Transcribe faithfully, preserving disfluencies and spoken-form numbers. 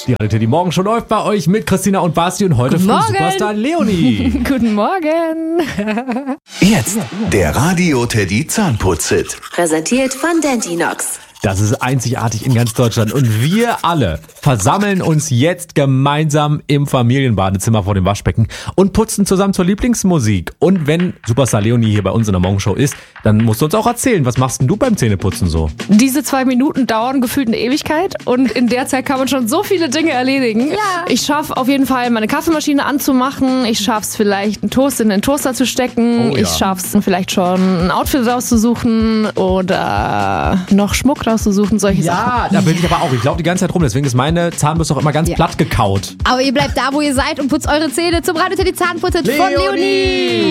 Die Radio die Morgen schon läuft bei euch mit Christina und Basti und heute früh Superstar Leonie. Guten Morgen. Jetzt der Radio Teddy Zahnputz-Hit. Präsentiert von Dentinox. Das ist einzigartig in ganz Deutschland und wir alle versammeln uns jetzt gemeinsam im Familienbadezimmer vor dem Waschbecken und putzen zusammen zur Lieblingsmusik. Und wenn Superstar Leonie hier bei uns in der Morgenshow ist, dann musst du uns auch erzählen, was machst denn du beim Zähneputzen so? Diese zwei Minuten dauern gefühlt eine Ewigkeit und in der Zeit kann man schon so viele Dinge erledigen. Ja. Ich schaffe auf jeden Fall, meine Kaffeemaschine anzumachen. Ich schaffe es vielleicht, einen Toast in den Toaster zu stecken. Oh, ja. Ich schaffe es vielleicht schon, ein Outfit rauszusuchen oder noch Schmuck rauszusuchen, solche Ja, Sachen. da bin ich aber auch. Ich laufe die ganze Zeit rum, deswegen ist meine Zahnbürste auch immer ganz Ja. platt gekaut. Aber ihr bleibt da, wo ihr seid und putzt eure Zähne zum Radio Teddy Zahnputz-Hit von Leonie.